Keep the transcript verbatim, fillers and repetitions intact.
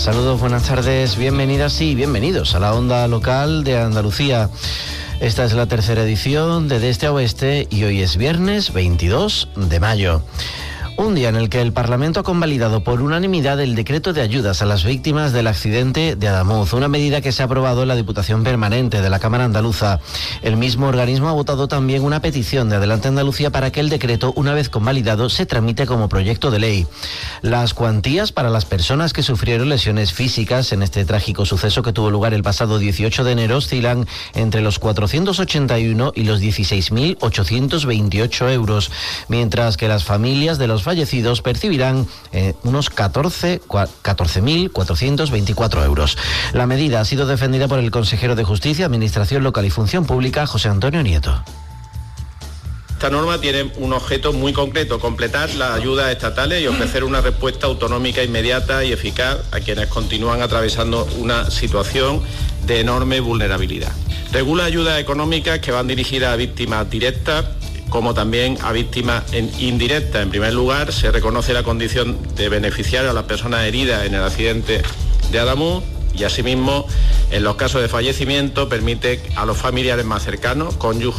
Saludos, buenas tardes, bienvenidas y bienvenidos a la onda local de Andalucía. Esta es la tercera edición de De Este a Oeste y hoy es viernes veintidós de mayo. Un día en el que el Parlamento ha convalidado por unanimidad el decreto de ayudas a las víctimas del accidente de Adamuz, una medida que se ha aprobado en la Diputación Permanente de la Cámara Andaluza. El mismo organismo ha votado también una petición de Adelante Andalucía para que el decreto, una vez convalidado, se tramite como proyecto de ley. Las cuantías para las personas que sufrieron lesiones físicas en este trágico suceso que tuvo lugar el pasado dieciocho de enero oscilan entre los cuatrocientos ochenta y uno y los dieciséis mil ochocientos veintiocho euros, mientras que las familias de los fallecidos percibirán eh, unos catorce mil cuatrocientos veinticuatro euros. La medida ha sido defendida por el consejero de Justicia, Administración Local y Función Pública, José Antonio Nieto. Esta norma tiene un objeto muy concreto: completar las ayudas estatales y ofrecer una respuesta autonómica, inmediata y eficaz a quienes continúan atravesando una situación de enorme vulnerabilidad. Regula ayudas económicas que van dirigidas a víctimas directas como también a víctimas indirectas. En primer lugar, se reconoce la condición de beneficiario a las personas heridas en el accidente de Adamuz y asimismo, en los casos de fallecimiento, permite a los familiares más cercanos, cónyuges,